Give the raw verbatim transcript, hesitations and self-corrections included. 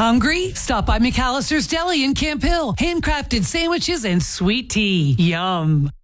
Hungry? Stop by McAllister's Deli in Camp Hill. Handcrafted sandwiches and sweet tea. Yum.